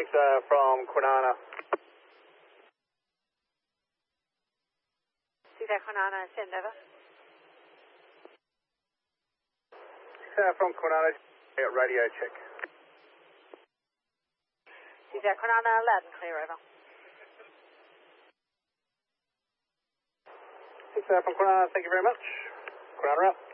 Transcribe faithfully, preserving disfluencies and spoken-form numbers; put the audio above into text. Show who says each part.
Speaker 1: six uh, from Kwinana.
Speaker 2: six uh, Kwinana, send over.
Speaker 1: six uh, from Kwinana, radio check.
Speaker 2: six uh, Kwinana, loud and clear, over.
Speaker 1: six uh, from Kwinana, thank you very much. Kwinana out.